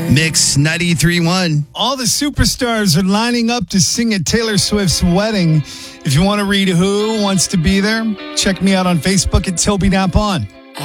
Mix 93.1. All the superstars are lining up to sing at Taylor Swift's wedding. If you want to read who wants to be there, check me out on Facebook at Toby Napon.